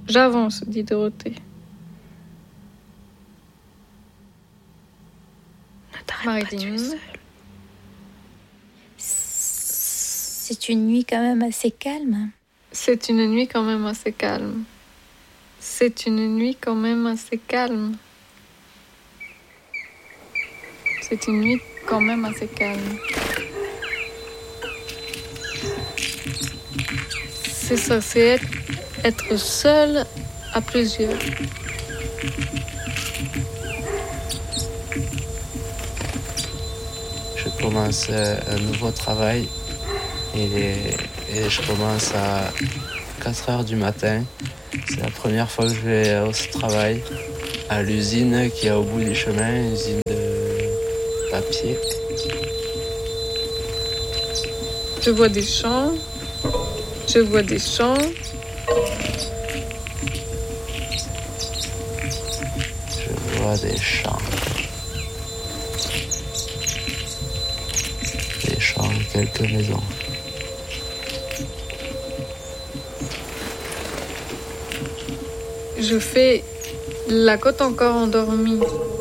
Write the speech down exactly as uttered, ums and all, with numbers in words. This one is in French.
J'avance, dit Dorothée. Ne t'arrête Marie pas, dit, tu es Hmm. seule. C'est une nuit quand même assez calme. C'est une nuit quand même assez calme. C'est une nuit quand même assez calme. C'est une nuit quand même assez calme. C'est ça, c'est être, être seul à plusieurs. Je commence un nouveau travail et, et je commence à quatre heures du matin. C'est la première fois que je vais au travail à l'usine qui est au bout du chemin, une usine de papier. Je vois des champs. Je vois des champs. Je vois des champs. Des champs et quelques maisons. Je fais la côte encore endormie.